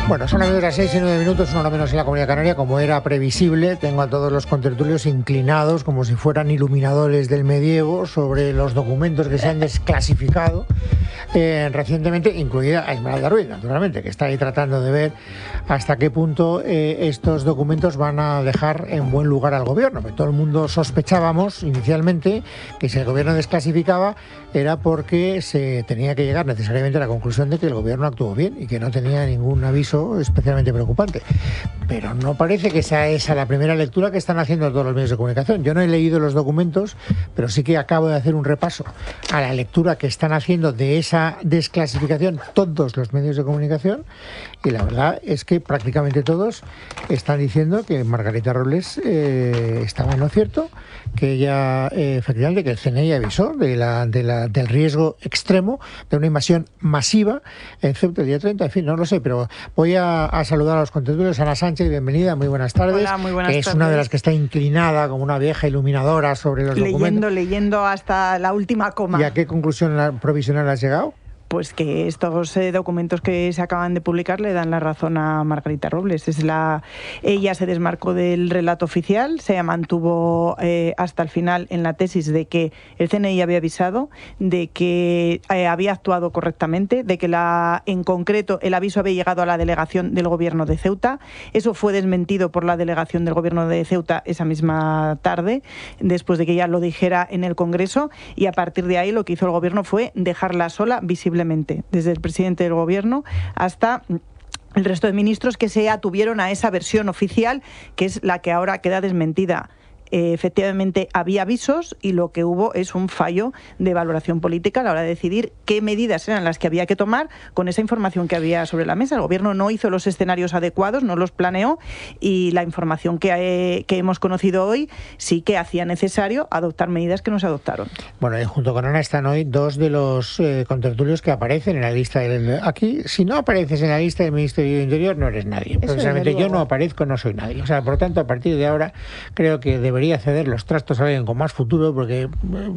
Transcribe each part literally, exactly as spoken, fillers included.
Bueno, son las seis y nueve minutos, una hora menos en la Comunidad Canaria. Como era previsible, tengo a todos los contertulios inclinados como si fueran iluminadores del medievo sobre los documentos que se han desclasificado eh, recientemente, incluida a Esmeralda Ruiz, naturalmente, que está ahí tratando de ver hasta qué punto eh, estos documentos van a dejar en buen lugar al gobierno. Porque todo el mundo sospechábamos inicialmente que si el gobierno desclasificaba era porque se tenía que llegar necesariamente a la conclusión de que el gobierno actuó bien y que no tenía ningún aviso especialmente preocupante. Pero no parece que sea esa la primera lectura que están haciendo todos los medios de comunicación. Yo no he leído los documentos, pero sí que acabo de hacer un repaso a la lectura que están haciendo de esa desclasificación todos los medios de comunicación, y la verdad es que prácticamente todos están diciendo que Margarita Robles eh, estaba en lo cierto, que ella eh, efectivamente que el C N I avisó de la, de la, del riesgo extremo de una invasión masiva en Ceuta el día treinta. En fin, no lo sé, pero voy a, a saludar a los contertulios. Ana Sánchez, bienvenida, muy buenas tardes. Hola, muy buenas que es tardes. una de las que está inclinada como una vieja iluminadora sobre los leyendo, documentos. Leyendo hasta la última coma. ¿Y a qué conclusión provisional has llegado? Pues que estos eh, documentos que se acaban de publicar le dan la razón a Margarita Robles. Es la, ella se desmarcó del relato oficial, se mantuvo eh, hasta el final en la tesis de que el C N I había avisado, de que eh, había actuado correctamente, de que la, en concreto el aviso había llegado a la delegación del gobierno de Ceuta. Eso fue desmentido por la delegación del gobierno de Ceuta esa misma tarde, después de que ella lo dijera en el Congreso, y a partir de ahí lo que hizo el gobierno fue dejarla sola visiblemente, desde el presidente del gobierno hasta el resto de ministros que se atuvieron a esa versión oficial, que es la que ahora queda desmentida. Eh, efectivamente había avisos y lo que hubo es un fallo de valoración política a la hora de decidir qué medidas eran las que había que tomar con esa información que había sobre la mesa. El gobierno no hizo los escenarios adecuados, no los planeó, y la información que, eh, que hemos conocido hoy sí que hacía necesario adoptar medidas que no se adoptaron. Bueno, y junto con Ana están hoy dos de los eh, contertulios que aparecen en la lista del... Aquí, si no apareces en la lista del Ministerio de Interior, no eres nadie. Eso precisamente yo no aparezco, no soy nadie. O sea, por tanto, a partir de ahora creo que debería debería ceder los trastos a alguien con más futuro, porque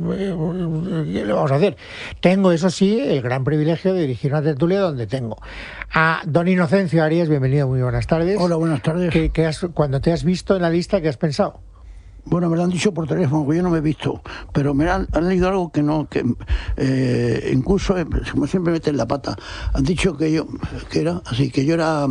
¿qué le vamos a hacer? Tengo, eso sí, el gran privilegio de dirigir una tertulia donde tengo a don Inocencio Arias. Bienvenido, muy buenas tardes. Hola, buenas tardes. ¿Qué, qué has, cuando te has visto en la lista, qué has pensado? Bueno, me lo han dicho por teléfono, que yo no me he visto, pero me han, han leído algo que no, que eh, incluso, como siempre meten la pata, han dicho que yo, que era así, que yo era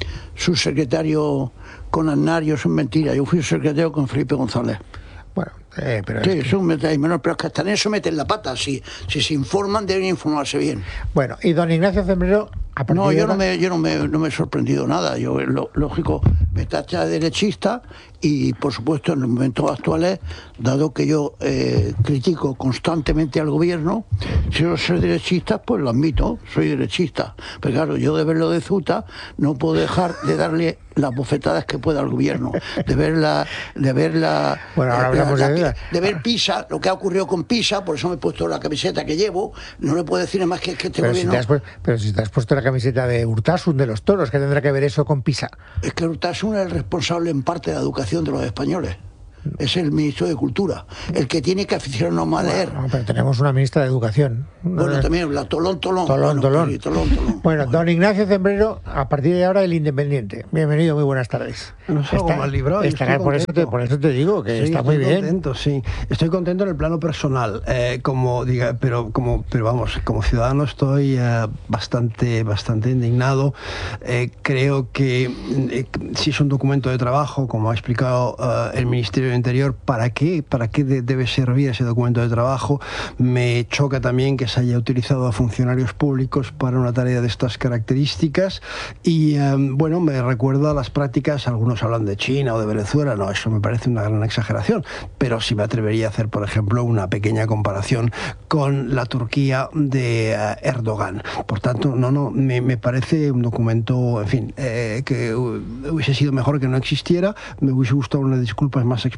subsecretario con Aznar. Yo soy mentira, yo fui secretario con Felipe González. Bueno, eh, pero sí, es que... son metáis menor, pero es que hasta en eso meten la pata. Si, si se informan, deben informarse bien. Bueno, y don Ignacio Zembrero... No, yo no me, yo no me, no me he sorprendido nada. Yo, lo, lógico, me tacha de derechista y, por supuesto, en los momentos actuales, dado que yo eh, critico constantemente al gobierno, si yo soy derechista, pues lo admito, soy derechista. Pero claro, yo de verlo de Ceuta no puedo dejar de darle las bofetadas que pueda al gobierno, de ver la, de ver la, bueno, ahora hablamos la, de, la, de ver Pisa, lo que ha ocurrido con Pisa. Por eso me he puesto la camiseta que llevo. No le puedo decir más que, que este pero gobierno... Si te has pu- pero si te has puesto la camiseta de Urtasun de los toros, ¿qué tendrá que ver eso con Pisa? Es que Urtasun es el responsable en parte de la educación de los españoles. Es el ministro de Cultura, el que tiene que aficionarnos más a leer. Bueno, no, pero tenemos una ministra de Educación. Bueno, no, también la Tolón, Tolón. Tolón, bueno, Tolón. Sí, Tolón, Tolón. Bueno, don Ignacio Zembrero, a partir de ahora, el Independiente. Bienvenido, muy buenas tardes. No sé cómo mal librado. Estará, por, eso te, por eso te digo que sí, está muy bien. Contento, sí, estoy contento en el plano personal, eh, como diga, pero como, pero vamos, como ciudadano estoy eh, bastante, bastante indignado. Eh, creo que eh, si es un documento de trabajo, como ha explicado eh, el Ministerio del Interior, ¿para qué? ¿Para qué de, debe servir ese documento de trabajo? Me choca también que se haya utilizado a funcionarios públicos para una tarea de estas características y eh, bueno, me recuerda a las prácticas, algunos hablan de China o de Venezuela, no, eso me parece una gran exageración, pero sí me atrevería a hacer, por ejemplo, una pequeña comparación con la Turquía de uh, Erdogan. Por tanto, no, no, me, me parece un documento, en fin, eh, que hubiese sido mejor que no existiera. Me hubiese gustado unas disculpas más explícitas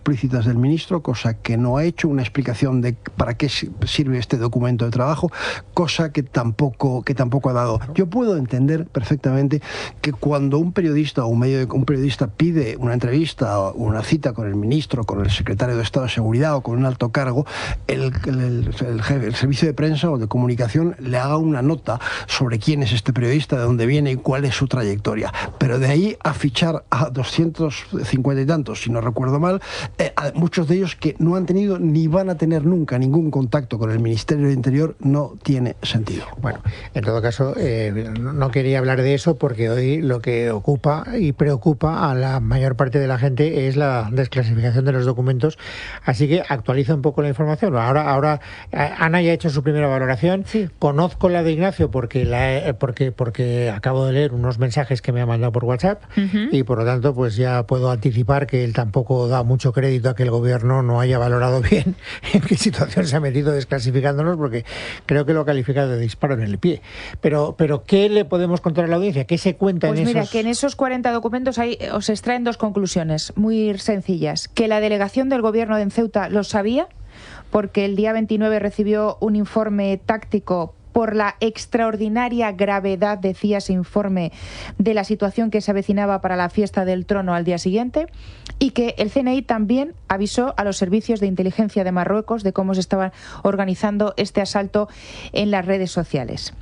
explícitas del ministro, cosa que no ha hecho, una explicación de para qué sirve este documento de trabajo, cosa que tampoco, que tampoco ha dado. Yo puedo entender perfectamente que cuando un periodista o un medio de, un periodista pide una entrevista o una cita con el ministro, con el secretario de Estado de Seguridad o con un alto cargo, el, el, el, el, jefe, el servicio de prensa o de comunicación le haga una nota sobre quién es este periodista, de dónde viene y cuál es su trayectoria. Pero de ahí a fichar a doscientos cincuenta y tantos, si no recuerdo mal, eh, muchos de ellos que no han tenido ni van a tener nunca ningún contacto con el Ministerio del Interior, no tiene sentido. Bueno, en todo caso, eh, no quería hablar de eso porque hoy lo que ocupa y preocupa a la mayor parte de la gente es la desclasificación de los documentos, así que actualiza un poco la información. Ahora, ahora Ana ya ha hecho su primera valoración. Sí. Conozco la de Ignacio porque, la, porque, porque acabo de leer unos mensajes que me ha mandado por WhatsApp uh-huh. y por lo tanto pues ya puedo anticipar que él tampoco da mucho crédito a que el gobierno no haya valorado bien en qué situación se ha metido desclasificándolos, porque creo que lo califica de disparo en el pie. Pero, pero ¿qué le podemos contar a la audiencia? ¿Qué se cuenta pues en esos...? Pues mira, que en esos cuarenta documentos hay, os extraen dos conclusiones muy sencillas. Que la delegación del gobierno de Ceuta lo sabía, porque el día veintinueve recibió un informe táctico por la extraordinaria gravedad, decía ese informe, de la situación que se avecinaba para la fiesta del trono al día siguiente, y que el C N I también avisó a los servicios de inteligencia de Marruecos de cómo se estaba organizando este asalto en las redes sociales.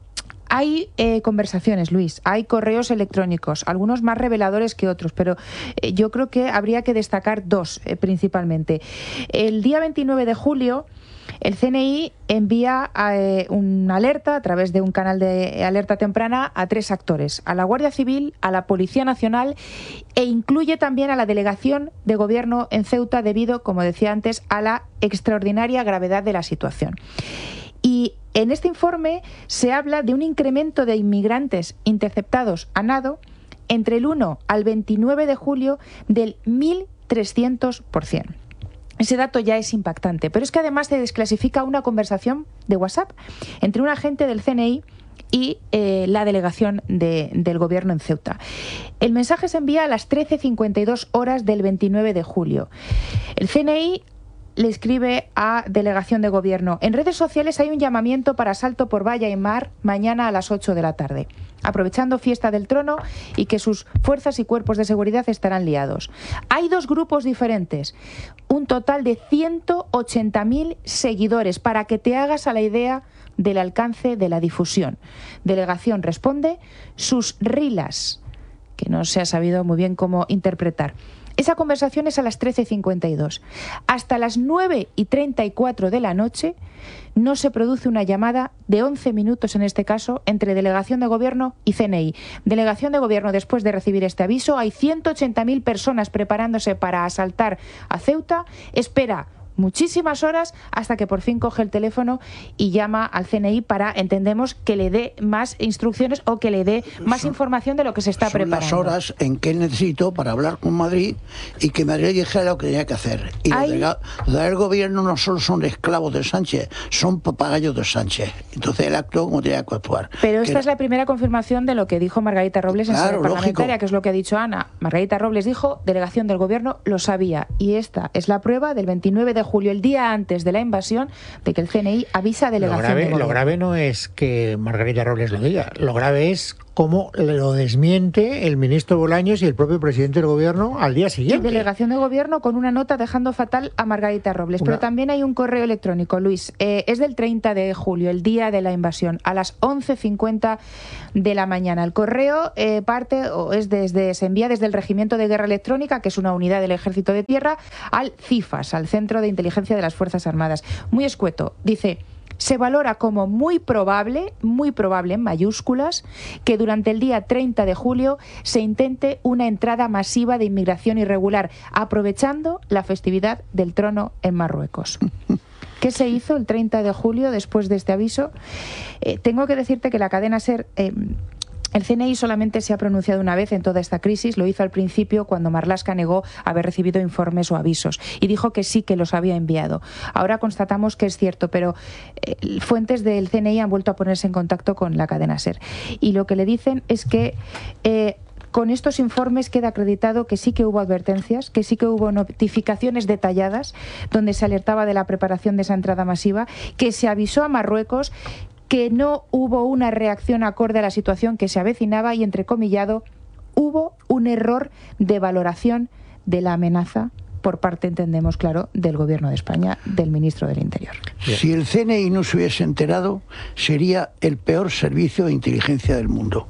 Hay eh, conversaciones, Luis, hay correos electrónicos, algunos más reveladores que otros, pero eh, yo creo que habría que destacar dos eh, principalmente. El día veintinueve de julio, el C N I envía eh, una alerta a través de un canal de alerta temprana a tres actores, a la Guardia Civil, a la Policía Nacional e incluye también a la Delegación de Gobierno en Ceuta debido, como decía antes, a la extraordinaria gravedad de la situación. Y en este informe se habla de un incremento de inmigrantes interceptados a nado entre el uno al veintinueve de julio del mil trescientos por ciento. Ese dato ya es impactante, pero es que además se desclasifica una conversación de WhatsApp entre un agente del C N I y eh, la delegación de, del gobierno en Ceuta. El mensaje se envía a las trece cincuenta y dos horas del veintinueve de julio. El C N I le escribe a delegación de gobierno: en redes sociales hay un llamamiento para asalto por valla y mar mañana a las ocho de la tarde, aprovechando fiesta del trono y que sus fuerzas y cuerpos de seguridad estarán liados. Hay dos grupos diferentes, un total de ciento ochenta mil seguidores, para que te hagas a la idea del alcance de la difusión. Delegación responde: sus rilas, que no se ha sabido muy bien cómo interpretar. Esa conversación es a las trece cincuenta y dos. Hasta las nueve y treinta y cuatro de la noche no se produce una llamada de once minutos, en este caso, entre Delegación de Gobierno y C N I. Delegación de Gobierno, después de recibir este aviso, hay ciento ochenta mil personas preparándose para asaltar a Ceuta, espera muchísimas horas hasta que por fin coge el teléfono y llama al C N I para, entendemos, que le dé más instrucciones o que le dé más son, información de lo que se está son preparando. Son las horas en que necesito para hablar con Madrid y que Madrid dijera lo que tenía que hacer. Y Hay... los del gobierno no solo son esclavos de Sánchez, son papagayos de Sánchez. Entonces él actuó como tenía que actuar. Pero esta que... es la primera confirmación de lo que dijo Margarita Robles en claro, sede parlamentaria, lógico. Que es lo que ha dicho Ana. Margarita Robles dijo: delegación del gobierno lo sabía. Y esta es la prueba del veintinueve de julio, el día antes de la invasión, de que el C N I avisa a delegación. Lo grave, de gobierno. Lo grave no es que Margarita Robles lo diga, lo grave es cómo lo desmiente el ministro Bolaños y el propio presidente del gobierno al día siguiente. Y delegación de gobierno con una nota dejando fatal a Margarita Robles. Una... Pero también hay un correo electrónico, Luis, eh, es del treinta de julio, el día de la invasión, a las once cincuenta de la mañana. El correo eh, parte o es desde se envía desde el Regimiento de Guerra Electrónica, que es una unidad del Ejército de Tierra, al CIFAS, al Centro de Inteligencia de las Fuerzas Armadas. Muy escueto, dice: se valora como muy probable, muy probable en mayúsculas, que durante el día treinta de julio se intente una entrada masiva de inmigración irregular, aprovechando la festividad del trono en Marruecos. ¿Qué se hizo el treinta de julio después de este aviso? Eh, tengo que decirte que la cadena SER... Eh, El C N I solamente se ha pronunciado una vez en toda esta crisis, lo hizo al principio cuando Marlaska negó haber recibido informes o avisos y dijo que sí que los había enviado. Ahora constatamos que es cierto, pero eh, fuentes del C N I han vuelto a ponerse en contacto con la cadena SER y lo que le dicen es que eh, Con estos informes queda acreditado que sí que hubo advertencias, que sí que hubo notificaciones detalladas donde se alertaba de la preparación de esa entrada masiva, que se avisó a Marruecos, que no hubo una reacción acorde a la situación que se avecinaba y, entrecomillado, hubo un error de valoración de la amenaza por parte, entendemos, claro, del Gobierno de España, del ministro del Interior. Si el C N I no se hubiese enterado, sería el peor servicio de inteligencia del mundo.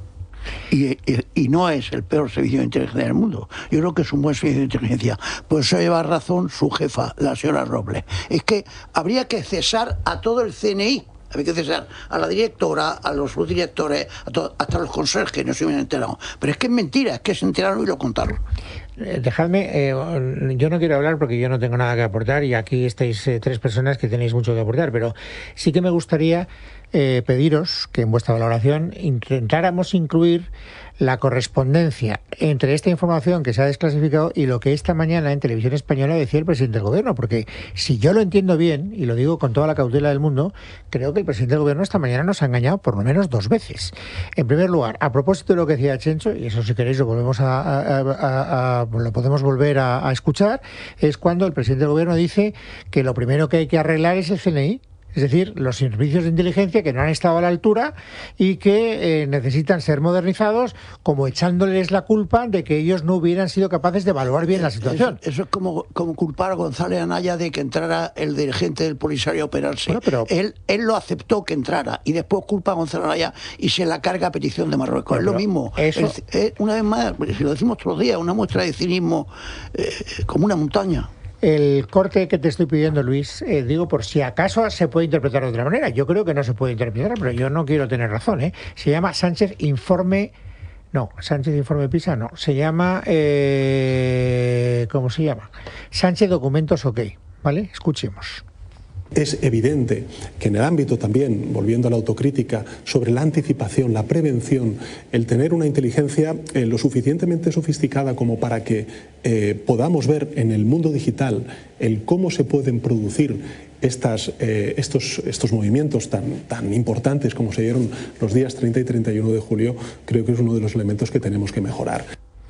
Y, y, y no es el peor servicio de inteligencia del mundo. Yo creo que es un buen servicio de inteligencia. Por eso lleva razón su jefa, la señora Robles. Es que habría que cesar a todo el C N I. Había que cesar a la directora, a los subdirectores, a todo, hasta los conserjes no se hubieran enterado. Pero es que es mentira, es que se enteraron y lo contaron. Eh, dejadme, eh, yo no quiero hablar porque yo no tengo nada que aportar y aquí estáis eh, tres personas que tenéis mucho que aportar, pero sí que me gustaría eh, pediros que en vuestra valoración intentáramos incluir la correspondencia entre esta información que se ha desclasificado y lo que esta mañana en Televisión Española decía el presidente del Gobierno, porque si yo lo entiendo bien, y lo digo con toda la cautela del mundo, creo que el presidente del Gobierno esta mañana nos ha engañado por lo menos dos veces. En primer lugar, a propósito de lo que decía Chencho, y eso si queréis lo volvemos a, a, a, a lo podemos volver a, a escuchar, es cuando el presidente del Gobierno dice que lo primero que hay que arreglar es el C N I. Es decir, los servicios de inteligencia que no han estado a la altura y que eh, necesitan ser modernizados, como echándoles la culpa de que ellos no hubieran sido capaces de evaluar bien la situación. Eso, eso es como, como culpar a González Anaya de que entrara el dirigente del Polisario a operarse. Bueno, pero... él, él lo aceptó que entrara y después culpa a González Anaya y se la carga a petición de Marruecos. Bueno, es lo mismo. Eso... Es, es, una vez más, si lo decimos todos los días, una muestra de cinismo eh, como una montaña. El corte que te estoy pidiendo, Luis, eh, digo por si acaso se puede interpretar de otra manera. Yo creo que no se puede interpretar, pero yo no quiero tener razón, ¿eh? Se llama Sánchez Informe... No, Sánchez Informe PISA no. Se llama... Eh, ¿Cómo se llama? Sánchez Documentos OK, ¿vale? Escuchemos. Es evidente que en el ámbito también, volviendo a la autocrítica, sobre la anticipación, la prevención, el tener una inteligencia eh, lo suficientemente sofisticada como para que eh, podamos ver en el mundo digital el cómo se pueden producir estas, eh, estos, estos movimientos tan, tan importantes como se dieron los días treinta y treinta y uno de julio, creo que es uno de los elementos que tenemos que mejorar.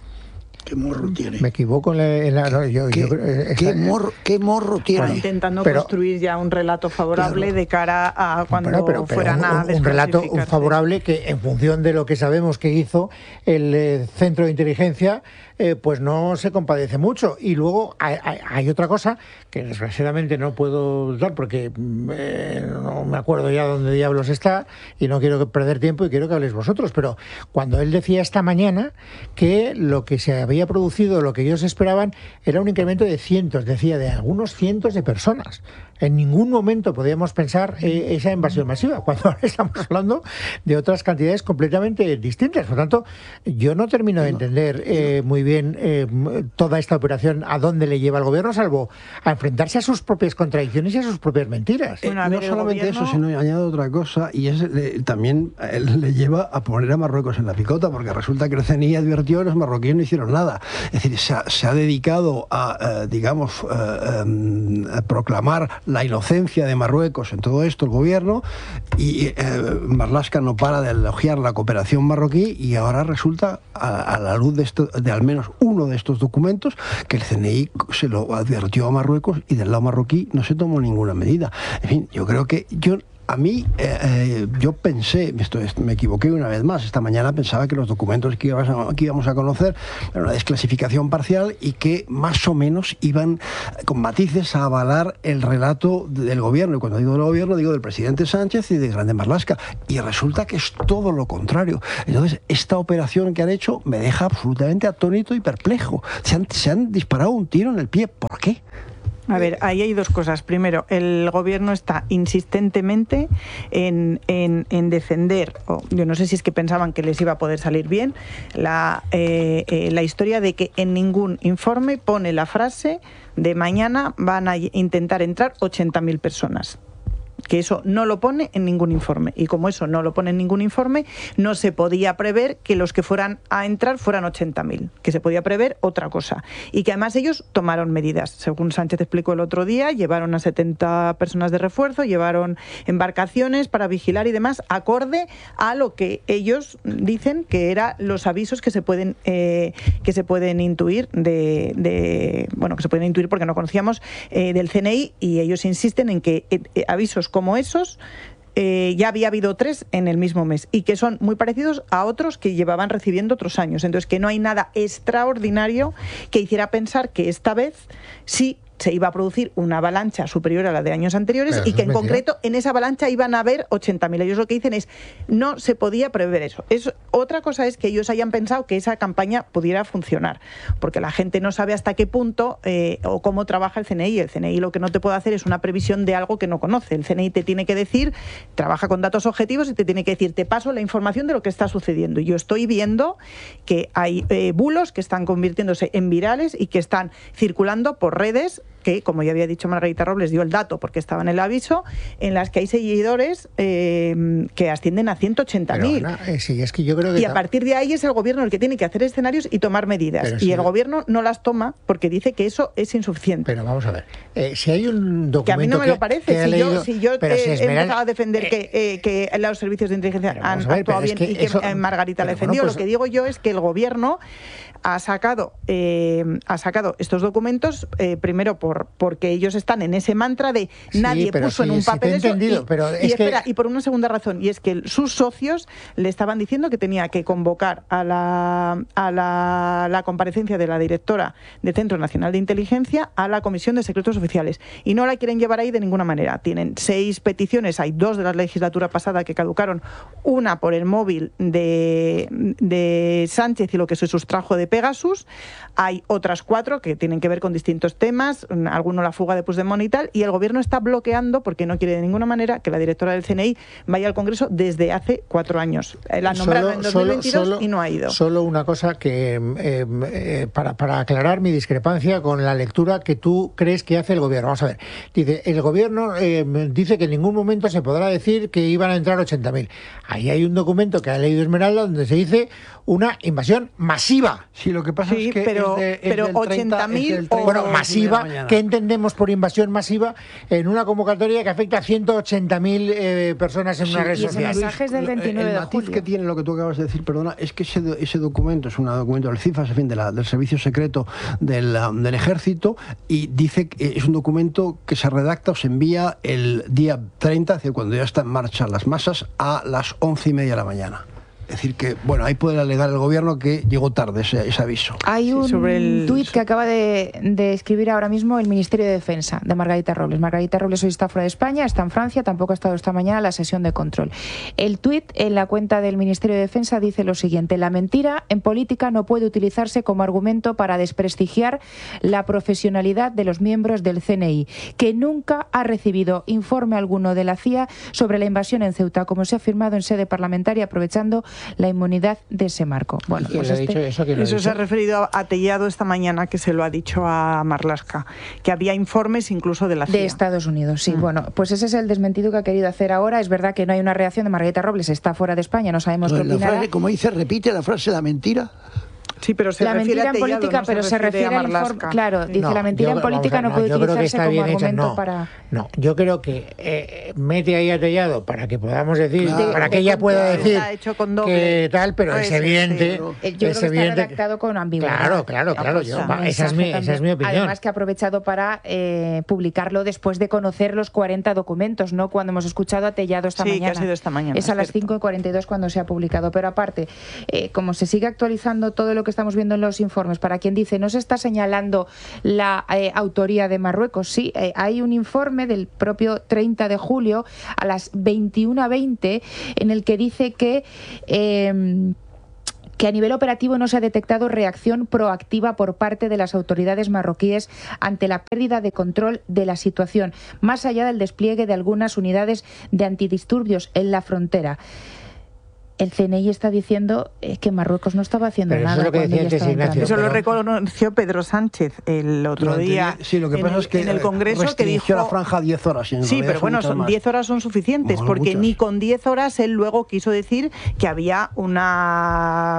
¿Qué morro tiene? Me equivoco en la... En la no, yo, ¿Qué, yo, esta, ¿qué, morro, ¿Qué morro tiene? Bueno, intentando pero, construir ya un relato favorable claro, de cara a cuando bueno, pero, pero fueran un, a un, un relato un favorable que, en función de lo que sabemos que hizo el eh, Centro de Inteligencia, eh, pues no se compadece mucho. Y luego hay, hay, hay otra cosa que desgraciadamente no puedo dar porque eh, no me acuerdo ya dónde diablos está y no quiero perder tiempo y quiero que habléis vosotros, pero cuando él decía esta mañana que lo que se había producido, lo que ellos esperaban, era un incremento de cientos, decía, de algunos cientos de personas. En ningún momento podíamos pensar eh, esa invasión masiva, cuando ahora estamos hablando de otras cantidades completamente distintas. Por lo tanto, yo no termino de entender eh, muy bien eh, toda esta operación, a dónde le lleva el gobierno, salvo a enfrentarse a sus propias contradicciones y a sus propias mentiras. Bueno, no solamente gobierno... eso, sino añado otra cosa, y es le, también eh, le lleva a poner a Marruecos en la picota, porque resulta que el C N I advirtió y los marroquíes no hicieron nada. Es decir, se ha, se ha dedicado a, eh, digamos, eh, eh, a proclamar la inocencia de Marruecos en todo esto, el gobierno, y eh, Marlaska no para de elogiar la cooperación marroquí, y ahora resulta, a, a la luz de, esto, de al menos uno de estos documentos, que el C N I se lo advirtió a Marruecos y del lado marroquí no se tomó ninguna medida. En fin, yo creo que yo... A mí, eh, eh, yo pensé, esto, me equivoqué una vez más, esta mañana pensaba que los documentos que íbamos, a, que íbamos a conocer eran una desclasificación parcial y que más o menos iban con matices a avalar el relato del gobierno. Y cuando digo del gobierno, digo del presidente Sánchez y de Grande Marlaska. Y resulta que es todo lo contrario. Entonces, esta operación que han hecho me deja absolutamente atónito y perplejo. Se han, se han disparado un tiro en el pie. ¿Por qué? A ver, ahí hay dos cosas. Primero, el gobierno está insistentemente en, en, en defender, o yo no sé si es que pensaban que les iba a poder salir bien, la, eh, eh, la historia de que en ningún informe pone la frase de mañana van a intentar entrar ochenta mil personas. que eso no lo pone en ningún informe. Y como eso no lo pone en ningún informe, no se podía prever que los que fueran a entrar fueran ochenta mil, que se podía prever otra cosa. Y que además ellos tomaron medidas. Según Sánchez explicó el otro día, llevaron a setenta personas de refuerzo, llevaron embarcaciones para vigilar y demás, acorde a lo que ellos dicen que eran los avisos que se pueden eh, que se pueden intuir de, de bueno que se pueden intuir porque no conocíamos eh, del C N I, y ellos insisten en que eh, avisos como esos Eh, ya había habido tres en el mismo mes y que son muy parecidos a otros que llevaban recibiendo otros años. Entonces, que no hay nada extraordinario que hiciera pensar que esta vez sí se iba a producir una avalancha superior a la de años anteriores. Pero y que en concreto en esa avalancha iban a haber ochenta mil. Ellos lo que dicen es, no se podía prever eso. Es, otra cosa es que ellos hayan pensado que esa campaña pudiera funcionar, porque la gente no sabe hasta qué punto eh, o cómo trabaja el C N I. El C N I lo que no te puede hacer es una previsión de algo que no conoce. El C N I te tiene que decir, trabaja con datos objetivos y te tiene que decir, te paso la información de lo que está sucediendo. Y yo estoy viendo que hay eh, bulos que están convirtiéndose en virales y que están circulando por redes que, como ya había dicho Margarita Robles, dio el dato porque estaba en el aviso, en las que hay seguidores eh, que ascienden a ciento ochenta mil. Eh, sí, es que yo creo que y a partir de ahí es el gobierno el que tiene que hacer escenarios y tomar medidas. Pero y sí, el gobierno no las toma porque dice que eso es insuficiente. Pero vamos a ver, eh, si hay un documento que a mí no me lo parece. Si leído, yo, si yo eh, si he empezado a defender eh, que, eh, que los servicios de inteligencia han ver, actuado bien es que y que eso, Margarita la defendió, bueno, pues, lo que digo yo es que el gobierno ha sacado eh, ha sacado estos documentos eh, primero por porque ellos están en ese mantra de nadie sí, puso sí, en un papel sí eso y, pero y, es espera, que... y por una segunda razón, y es que sus socios le estaban diciendo que tenía que convocar a la a la, la comparecencia de la directora del Centro Nacional de Inteligencia a la Comisión de Secretos Oficiales, y no la quieren llevar ahí de ninguna manera. Tienen seis peticiones, hay dos de la legislatura pasada que caducaron, una por el móvil de, de Sánchez y lo que se sustrajo de Pegasus, hay otras cuatro que tienen que ver con distintos temas, alguno la fuga de Puigdemont y tal, y el gobierno está bloqueando porque no quiere de ninguna manera que la directora del C N I vaya al Congreso desde hace cuatro años. La nombraron en dos mil veintidós solo, y no ha ido. Solo una cosa que eh, eh, para, para aclarar mi discrepancia con la lectura que tú crees que hace el gobierno. Vamos a ver, dice, el gobierno eh, dice que en ningún momento se podrá decir que iban a entrar ochenta mil. Ahí hay un documento que ha leído Esmeralda donde se dice una invasión masiva. Sí, lo que pasa sí, es que pero, es de, es pero ochenta mil o... Bueno, masiva, ¿qué entendemos por invasión masiva en una convocatoria que afecta a ciento ochenta mil eh, personas en sí, una red y social? Ese mensaje es del veintinueve el de matiz julio. Que tiene lo que tú acabas de decir, perdona, es que ese, ese documento es un documento del CIFAS, en fin, de la, del Servicio Secreto del, um, del Ejército, y dice que es un documento que se redacta o se envía el día treinta, es decir, cuando ya está en marcha las masas, a las once y media de la mañana. Es decir que, bueno, ahí puede alegar el gobierno que llegó tarde ese, ese aviso. Hay un sí, sobre el... tuit que acaba de, de escribir ahora mismo el Ministerio de Defensa de Margarita Robles. Margarita Robles hoy está fuera de España, está en Francia, tampoco ha estado esta mañana en la sesión de control. El tuit en la cuenta del Ministerio de Defensa dice lo siguiente: la mentira en política no puede utilizarse como argumento para desprestigiar la profesionalidad de los miembros del C N I, que nunca ha recibido informe alguno de la C I A sobre la invasión en Ceuta, como se ha afirmado en sede parlamentaria, aprovechando la inmunidad de ese marco. Bueno, pues este, dicho eso eso se ha referido a Tellado esta mañana, que se lo ha dicho a Marlaska, que había informes incluso de la C I A. De Estados Unidos, sí. Mm. Bueno, pues ese es el desmentido que ha querido hacer ahora. Es verdad que no hay una reacción de Margarita Robles, está fuera de España, no sabemos pues qué opinará. La frase, como dice, repite la frase, la mentira. Sí, pero se la refiere mentira a Tellado, en política, no pero se refiere, se refiere al informe. Claro, dice no, la mentira yo, en política ver, no, no puede utilizarse como argumento no, para... No, yo creo que eh, mete ahí a Tellado para que podamos decir, claro, para de, que de ella pueda decir hecho con doble. que tal, pero pues es evidente... Sí, yo creo es que evidente, está redactado con ambigüedad. Claro, claro, claro. Pues, Yo, va, esa, es mi, esa es mi opinión. Además que ha aprovechado para eh, publicarlo después de conocer los cuarenta documentos, ¿no? Cuando hemos escuchado a Tellado esta sí, mañana. Que ha sido esta mañana. Es a las cinco y cuarenta y dos cuando se ha publicado. Pero aparte, eh, como se sigue actualizando todo lo que estamos viendo en los informes, para quien dice no se está señalando la eh, autoría de Marruecos, sí, eh, hay un informe del propio treinta de julio a las veintiuna veinte en el que dice que eh, que a nivel operativo no se ha detectado reacción proactiva por parte de las autoridades marroquíes ante la pérdida de control de la situación, más allá del despliegue de algunas unidades de antidisturbios en la frontera. el C N I está diciendo eh, que Marruecos no estaba haciendo Pero eso nada. es lo que cuando decía ella antes estaba Ignacio. Eso entrando. lo reconoció Pedro Sánchez el otro Durante día die- sí, lo que en, pasa el, es que en el Congreso, que restringió dijo... la franja a diez horas. Y en Sí, realidad pero son bueno, muchas son más. diez horas son suficientes, Bueno, porque muchas. ni con diez horas él luego quiso decir que había una,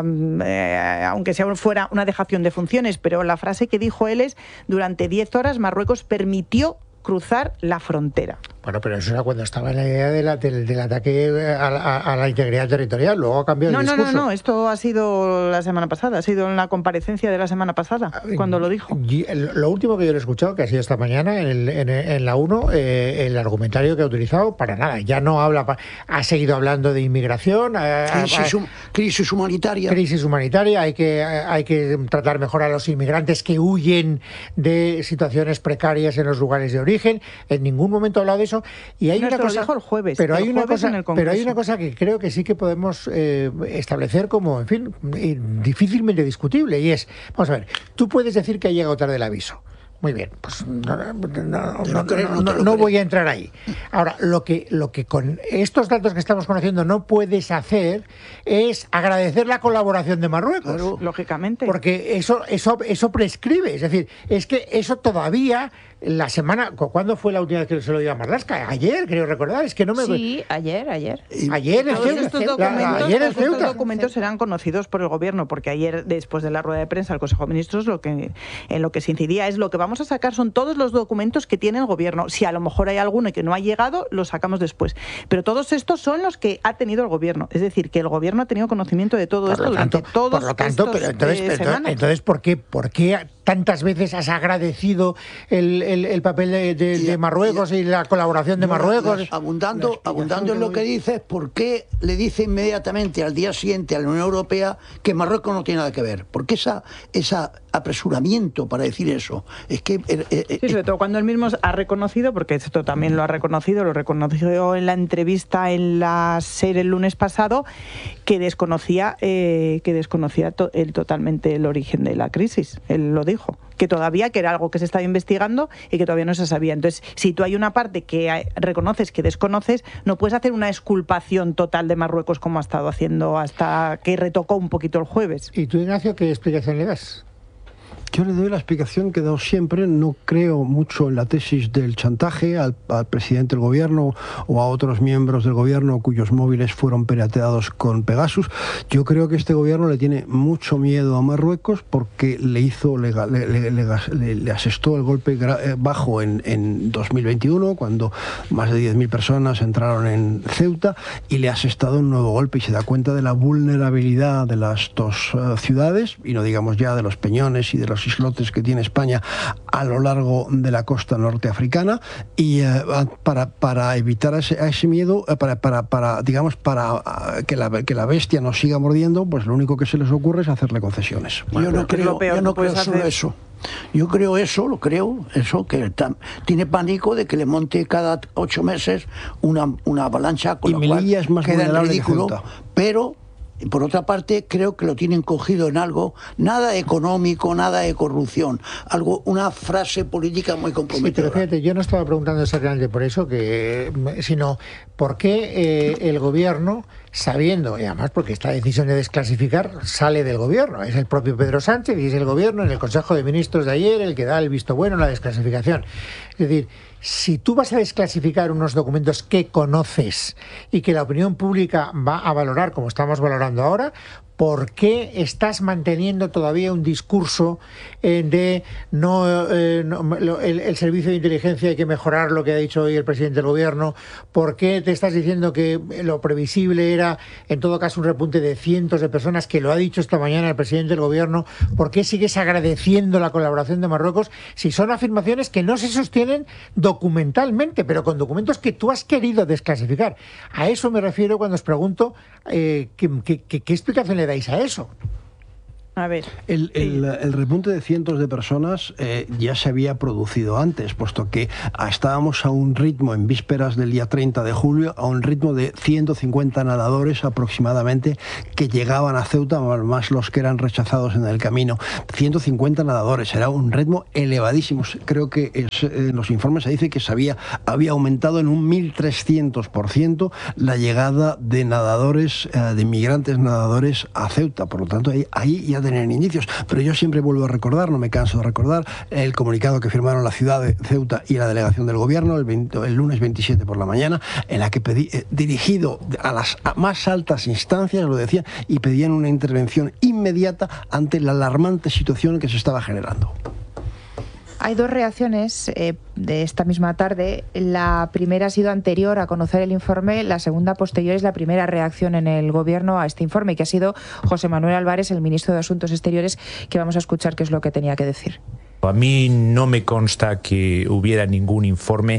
eh, aunque sea fuera una dejación de funciones, pero la frase que dijo él es: durante diez horas Marruecos permitió cruzar la frontera. Bueno, pero eso era cuando estaba en la idea de la, del, del ataque a, a, a la integridad territorial. Luego ha cambiado No, el no, discurso. no, no, esto ha sido la semana pasada, ha sido en la comparecencia de la semana pasada, cuando lo dijo. Y lo último que yo le he escuchado, que ha sido esta mañana en, el, en, en la uno, eh, el argumentario que ha utilizado, para nada. Ya no habla, pa- ha seguido hablando de inmigración, a- a- Crisis, hum- crisis humanitaria. crisis humanitaria, hay que, hay que tratar mejor a los inmigrantes que huyen de situaciones precarias en los lugares de origen. En ningún momento ha hablado de eso. Y hay No, una esto lo cosa, dijo el jueves, pero hay el una jueves cosa, en el pero hay Congreso. una cosa que creo que sí que podemos eh, establecer como, en fin, eh, difícilmente discutible, y es, vamos a ver, tú puedes decir que ha llegado tarde el aviso. Muy bien, pues no, no, no, no, lo creo, no, no te no, lo no creo. voy a entrar ahí. Ahora, lo que, lo que con estos datos que estamos conociendo no puedes hacer es agradecer la colaboración de Marruecos. Claro. Lógicamente. Porque eso, eso, eso prescribe. Es decir, es que eso todavía, la semana. ¿cu- ¿Cuándo fue la última vez que se lo dio a Marlaska? Ayer, creo recordar. Es que no me. Sí, ayer, ayer. Ayer en Todos Ceuta. estos La- documentos, ayer en todos estos Ceuta. documentos serán conocidos por el gobierno, porque ayer, después de la rueda de prensa del Consejo de Ministros, lo que en lo que se incidía es: lo que vamos a sacar son todos los documentos que tiene el gobierno. Si a lo mejor hay alguno que no ha llegado, lo sacamos después. Pero todos estos son los que ha tenido el gobierno. Es decir, que el gobierno ha tenido conocimiento de todo Por esto lo durante tanto, todos por lo tanto, estos pero entonces, eh, pero entonces, semanas. entonces, ¿por qué, por qué tantas veces has agradecido el, el, el papel de, de- Y- de Marruecos y, la colaboración de No, Marruecos? la- abundando, La explicación abundando en lo doy. que dices, ¿por qué le dice inmediatamente al día siguiente a la Unión Europea que Marruecos no tiene nada que ver? ¿Por qué esa, esa apresuramiento para decir eso? Es que eh, eh, Sí, sobre todo cuando él mismo ha reconocido, porque esto también lo ha reconocido, lo reconoció en la entrevista en la SER el lunes pasado, que desconocía eh, que desconocía to- el, totalmente el origen de la crisis. Él lo dijo, que todavía que era algo que se estaba investigando y que todavía no se sabía. Entonces, si tú hay una parte que hay- reconoces que desconoces, no puedes hacer una exculpación total de Marruecos como ha estado haciendo hasta que retocó un poquito el jueves. ¿Y tú, Ignacio, qué explicación le das? Yo le doy la explicación que he dado siempre. No creo mucho en la tesis del chantaje al, al presidente del gobierno o a otros miembros del gobierno cuyos móviles fueron pirateados con Pegasus. Yo creo que este gobierno le tiene mucho miedo a Marruecos porque le hizo, le, le, le, le, le asestó el golpe gra, eh, bajo en, en dos mil veintiuno, cuando más de diez mil personas entraron en Ceuta, y le ha asestado un nuevo golpe, y se da cuenta de la vulnerabilidad de las dos uh, ciudades, y no digamos ya de los peñones y de los islotes que tiene España a lo largo de la costa norteafricana, y eh, para, para evitar ese, a ese miedo, eh, para, para, para digamos para uh, que, la, que la bestia nos siga mordiendo, pues lo único que se les ocurre es hacerle concesiones. yo no es creo, lo peor yo no que puedes creo solo hacer. eso. Yo creo eso, lo creo, eso, que tam- tiene pánico de que le monte cada ocho meses una, una avalancha, con Y lo Melilla cual es más queda en vulnerable que ridículo, Ceuta. pero por otra parte creo que lo tienen cogido en algo, nada económico, nada de corrupción, algo, una frase política muy Sí, pero comprometedora. fíjate, yo no estaba preguntando exactamente por eso, que, sino por qué eh, el gobierno, sabiendo, y además porque esta decisión de desclasificar sale del gobierno, es el propio Pedro Sánchez y es el gobierno en el Consejo de Ministros de ayer el que da el visto bueno a la desclasificación. Es decir, si tú vas a desclasificar unos documentos que conoces y que la opinión pública va a valorar como estamos valorando ahora, ¿por qué estás manteniendo todavía un discurso eh, de no, eh, no lo- el, el servicio de inteligencia hay que mejorar, lo que ha dicho hoy el presidente del gobierno? ¿Por qué te estás diciendo que lo previsible era en todo caso un repunte de cientos de personas, que lo ha dicho esta mañana el presidente del gobierno? ¿Por qué sigues agradeciendo la colaboración de Marruecos si son afirmaciones que no se sostienen documentalmente, pero con documentos que tú has querido desclasificar? A eso me refiero cuando os pregunto eh, ¿qué, qué, qué, qué explicación le dais a eso? A ver. El, el, el repunte de cientos de personas eh, ya se había producido antes, puesto que estábamos a un ritmo en vísperas del día treinta de julio, a un ritmo de ciento cincuenta nadadores aproximadamente que llegaban a Ceuta, más los que eran rechazados en el camino. ciento cincuenta nadadores, era un ritmo elevadísimo. Creo que es, en los informes se dice que se había, había aumentado en un mil trescientos por ciento la llegada de nadadores, eh, de inmigrantes nadadores a Ceuta. Por lo tanto, ahí, ahí ya tenían indicios, pero yo siempre vuelvo a recordar, no me canso de recordar, el comunicado que firmaron la ciudad de Ceuta y la delegación del gobierno el, veinte, el lunes veintisiete por la mañana, en la que pedí, eh, dirigido a las a más altas instancias, lo decían, y pedían una intervención inmediata ante la alarmante situación que se estaba generando. Hay dos reacciones eh, de esta misma tarde. La primera ha sido anterior a conocer el informe, la segunda posterior es la primera reacción en el Gobierno a este informe, que ha sido José Manuel Álvarez, el ministro de Asuntos Exteriores, que vamos a escuchar qué es lo que tenía que decir. A mí no me consta que hubiera ningún informe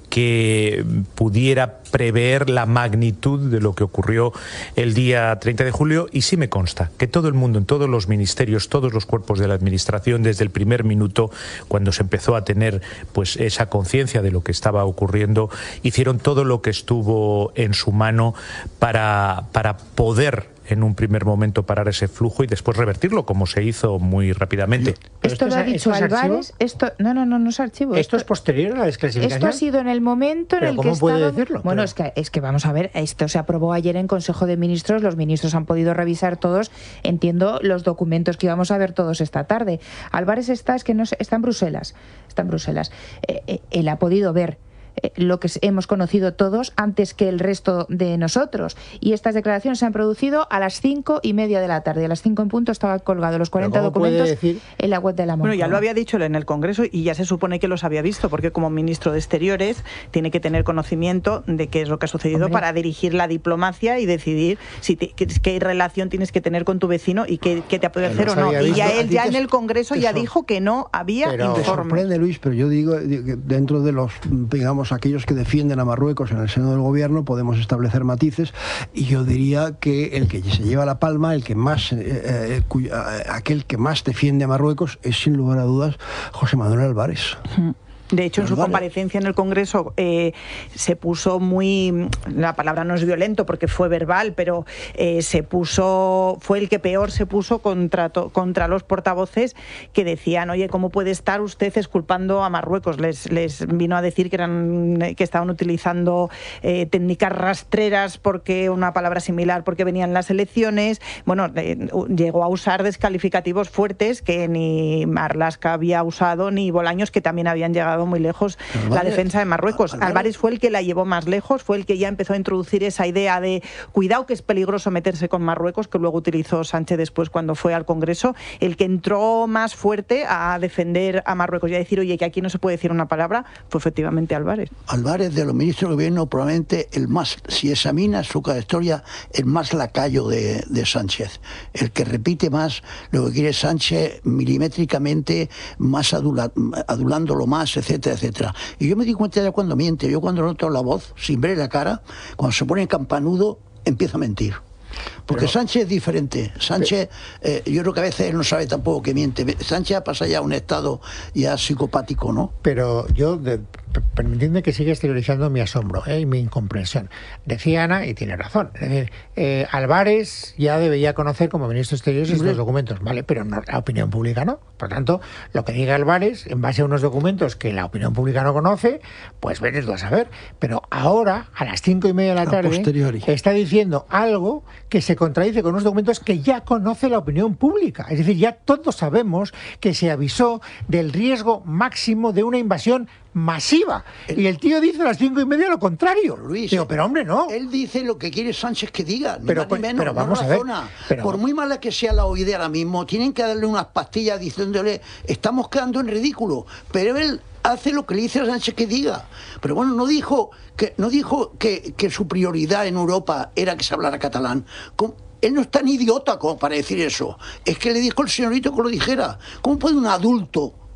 que pudiera prever la magnitud de lo que ocurrió el día treinta de julio, y sí me consta que todo el mundo, en todos los ministerios, todos los cuerpos de la administración, desde el primer minuto, cuando se empezó a tener pues esa conciencia de lo que estaba ocurriendo, hicieron todo lo que estuvo en su mano para, para poder en un primer momento parar ese flujo y después revertirlo, como se hizo muy rápidamente. Esto lo ha dicho Álvarez. Esto, no, no, no, no es archivo. ¿Esto, esto es posterior a la desclasificación? Esto ha sido en el momento en ¿Pero el cómo que puede estaba... decirlo? Bueno, Pero... es que es que vamos a ver, esto se aprobó ayer en Consejo de Ministros, los ministros han podido revisar todos, entiendo, los documentos que íbamos a ver todos esta tarde. Álvarez está, es que no está en Bruselas, está en Bruselas. Eh, eh, él ha podido ver lo que hemos conocido todos antes que el resto de nosotros, y estas declaraciones se han producido a las cinco y media de la tarde. A las cinco en punto estaba colgado los cuarenta documentos decir... en la web de la Moncloa. Bueno, ya lo había dicho en el Congreso y ya se supone que los había visto, porque como ministro de Exteriores tiene que tener conocimiento de qué es lo que ha sucedido. Hombre. Para dirigir la diplomacia y decidir si te, qué, qué relación tienes que tener con tu vecino y qué, qué te puede hacer o no. Y ya él ya en el Congreso ya dijo que no había pero informe. Te sorprende, Luis, pero yo digo que dentro de los, digamos, aquellos que defienden a Marruecos en el seno del gobierno podemos establecer matices, y yo diría que el que se lleva la palma, el que más, eh, eh, cuya, aquel que más defiende a Marruecos es sin lugar a dudas José Manuel Álvarez. Uh-huh. De hecho, en su comparecencia en el Congreso eh, se puso muy, la palabra no es violento porque fue verbal, pero eh, se puso, fue el que peor se puso contra, to, contra los portavoces que decían, oye, ¿cómo puede estar usted exculpando a Marruecos? Les, les vino a decir que eran que estaban utilizando eh, técnicas rastreras, porque una palabra similar, porque venían las elecciones. Bueno, eh, llegó a usar descalificativos fuertes que ni Marlaska había usado, ni Bolaños, que también habían llegado muy lejos Álvarez, la defensa de Marruecos. Álvarez. Álvarez fue el que la llevó más lejos, fue el que ya empezó a introducir esa idea de cuidado que es peligroso meterse con Marruecos, que luego utilizó Sánchez después cuando fue al Congreso, el que entró más fuerte a defender a Marruecos y a decir, oye, que aquí no se puede decir una palabra, fue efectivamente Álvarez. Álvarez, de los ministros del gobierno, probablemente el más, si examina su trayectoria, el más lacayo de, de Sánchez, el que repite más lo que quiere Sánchez milimétricamente, más adula, adulándolo más, etcétera, etcétera. Y yo me di cuenta ya cuando miente. Yo cuando noto la voz, sin ver la cara, cuando se pone campanudo, empieza a mentir. Porque pero, Sánchez es diferente. Sánchez, eh, yo creo que a veces él no sabe tampoco que miente. Sánchez ha pasado ya a un estado ya psicopático, ¿no? Pero yo, de, permitidme que siga exteriorizando mi asombro ¿eh? y mi incomprensión. Decía Ana, y tiene razón, es decir, eh, Álvarez ya debería conocer como ministro de Exteriores estos documentos, ¿vale? Pero no, la opinión pública no. Por tanto, lo que diga Álvarez, en base a unos documentos que la opinión pública no conoce, pues vete tú a saber. Pero ahora, a las cinco y media de la tarde, está diciendo algo que se contradice con unos documentos que ya conoce la opinión pública. Es decir, ya todos sabemos que se avisó del riesgo máximo de una invasión masiva. El, y el tío dice a las cinco y media lo contrario. Luis, Digo, pero hombre, no. Él dice lo que quiere Sánchez que diga, ni pero, más ni menos, pero vamos no a ver. Pero... Por muy mala que sea la oída ahora mismo, tienen que darle unas pastillas diciéndole, estamos quedando en ridículo. Pero él hace lo que le dice a Sánchez que diga. Pero bueno, no dijo que no dijo que, que su prioridad en Europa era que se hablara catalán. ¿Cómo? Él no es tan idiota como para decir eso. Es que le dijo el señorito que lo dijera. ¿Cómo puede un adulto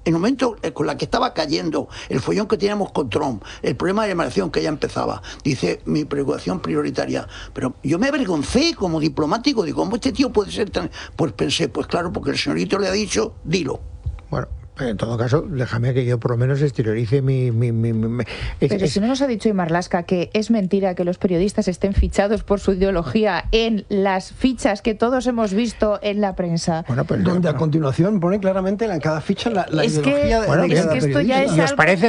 en el momento con la que estaba cayendo, el follón que teníamos con Trump, el problema de la migración que ya empezaba, dice, mi preocupación prioritaria. Pero yo me avergoncé como diplomático, digo, ¿cómo este tío puede ser tan...? Pues pensé, pues claro, porque el señorito le ha dicho, dilo. Bueno, en todo caso, déjame que yo por lo menos exteriorice mi... mi, mi, mi es, Pero es, si no nos ha dicho Imarlasca que es mentira que los periodistas estén fichados por su ideología en las fichas que todos hemos visto en la prensa. Bueno, pues, Donde bueno. a continuación pone claramente en cada ficha la, la Es que- ideología de, Bueno, de es cada que esto ya periodista. es ¿Y os algo- parece